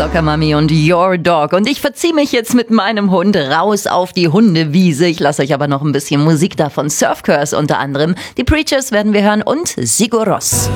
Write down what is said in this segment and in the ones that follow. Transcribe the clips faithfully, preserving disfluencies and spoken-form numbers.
Soccer Mami und Your Dog. Und ich verziehe mich jetzt mit meinem Hund raus auf die Hundewiese. Ich lasse euch aber noch ein bisschen Musik da von Surf Curse unter anderem. Die Preachers werden wir hören und Sigur Rós.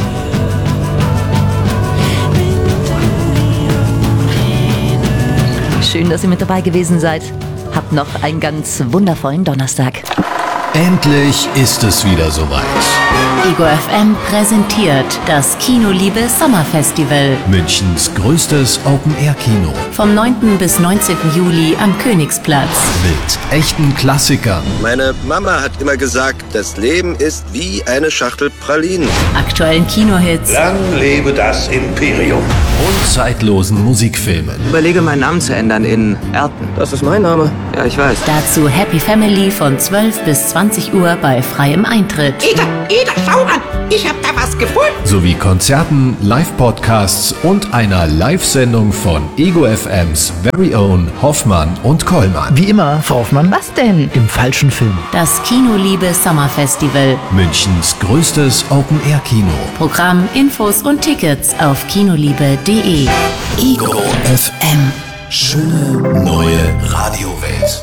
Schön, dass ihr mit dabei gewesen seid. Habt noch einen ganz wundervollen Donnerstag. Endlich ist es wieder soweit. Ego F M präsentiert das Kinoliebe Sommerfestival. Münchens größtes Open-Air-Kino. Vom neunten bis neunzehnten Juli am Königsplatz. Mit echten Klassikern. Meine Mama hat immer gesagt, das Leben ist wie eine Schachtel Pralinen. Aktuellen Kinohits. Lang lebe das Imperium. Und zeitlosen Musikfilmen. Überlege, meinen Namen zu ändern in Erten. Das ist mein Name. Ja, ich weiß. Dazu Happy Family von zwölf bis zwanzig Uhr bei freiem Eintritt. Ida, Ida, schau an! Ich hab da was gefunden! Sowie Konzerten, Live-Podcasts und einer Live-Sendung von Ego F Ms Very Own Hoffmann und Kollmann. Wie immer, Frau Hoffmann. Was denn? Im falschen Film. Das Kinoliebe Sommerfestival. Münchens größtes Open-Air-Kino. Programm, Infos und Tickets auf kinoliebe punkt de. Ego F M. Schöne neue Radiowelt.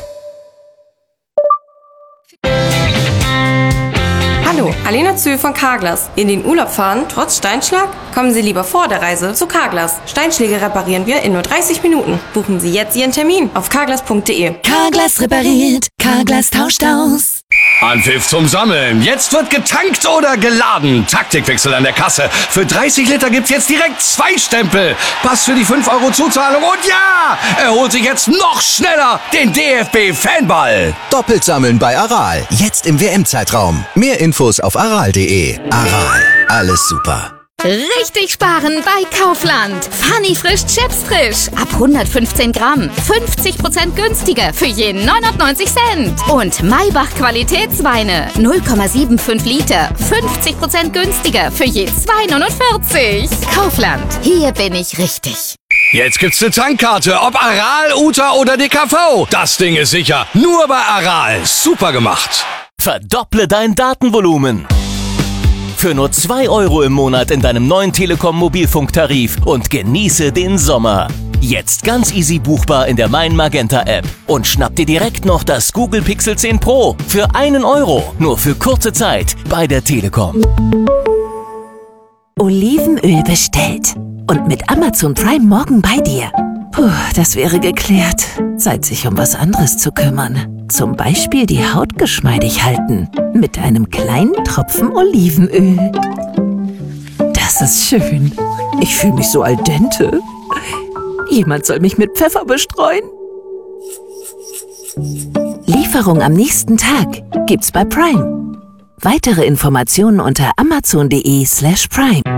Hallo, Alena Zühl von Carglass. In den Urlaub fahren, trotz Steinschlag? Kommen Sie lieber vor der Reise zu Carglass. Steinschläge reparieren wir in nur dreißig Minuten. Buchen Sie jetzt Ihren Termin auf carglass punkt de. Carglass repariert, Carglass tauscht aus. Anpfiff zum Sammeln. Jetzt wird getankt oder geladen. Taktikwechsel an der Kasse. Für dreißig Liter gibt's jetzt direkt zwei Stempel. Pass für die fünf Euro Zuzahlung. Und ja, er holt sich jetzt noch schneller den D F B-Fanball. Doppelt sammeln bei Aral. Jetzt im W M-Zeitraum. Mehr Infos auf aral punkt de. Aral. Alles super. Richtig sparen bei Kaufland. Funny frisch Chips frisch. Ab hundertfünfzehn Gramm. fünfzig Prozent günstiger für je neunundneunzig Cent. Und Maybach Qualitätsweine. null Komma fünfundsiebzig Liter. fünfzig Prozent günstiger für je zwei neunundvierzig. Kaufland. Hier bin ich richtig. Jetzt gibt's eine Tankkarte. Ob Aral, Uta oder D K V. Das Ding ist sicher. Nur bei Aral. Super gemacht. Verdopple dein Datenvolumen. Für nur zwei Euro im Monat in deinem neuen Telekom-Mobilfunktarif und genieße den Sommer. Jetzt ganz easy buchbar in der Mein Magenta App. Und schnapp dir direkt noch das Google Pixel zehn Pro für einen Euro. Nur für kurze Zeit bei der Telekom. Olivenöl bestellt. Und mit Amazon Prime morgen bei dir. Puh, das wäre geklärt. Zeit, sich um was anderes zu kümmern. Zum Beispiel die Haut geschmeidig halten. Mit einem kleinen Tropfen Olivenöl. Das ist schön. Ich fühle mich so al dente. Jemand soll mich mit Pfeffer bestreuen. Lieferung am nächsten Tag gibt's bei Prime. Weitere Informationen unter amazon punkt de slash prime.